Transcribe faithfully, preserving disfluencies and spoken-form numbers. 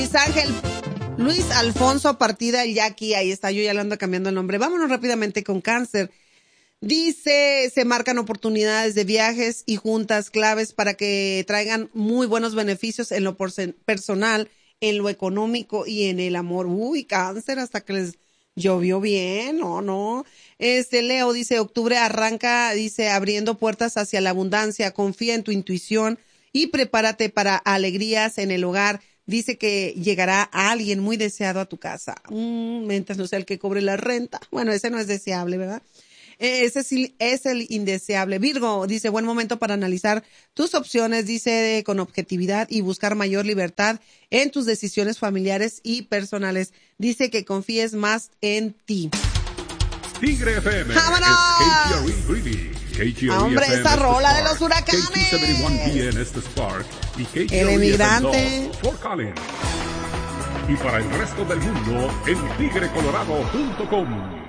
Luis Ángel, Luis Alfonso Partida, el Jackie, ahí está, yo ya le ando cambiando el nombre. Vámonos rápidamente con Cáncer. Dice, se marcan oportunidades de viajes y juntas claves para que traigan muy buenos beneficios en lo personal, en lo económico y en el amor. Uy, Cáncer, hasta que les llovió bien, no, no. Este, Leo dice, octubre arranca, dice, abriendo puertas hacia la abundancia, confía en tu intuición y prepárate para alegrías en el hogar. Dice que llegará alguien muy deseado a tu casa, mm, mientras no sea el que cobre la renta. Bueno, ese no es deseable, ¿verdad? Ese sí es el indeseable. Virgo dice, buen momento para analizar tus opciones, dice, con objetividad y buscar mayor libertad en tus decisiones familiares y personales. Dice que confíes más en ti. Tigre F M. ¡Vámonos! Es K T R E Greedy. K T R E Hombre, F M esa rola de Spark. los huracanes. K T setenta y uno B en este Spark. Y K T R E El emigrante. F M dos, Fort Collins. Y para el resto del mundo, en tigre colorado punto com.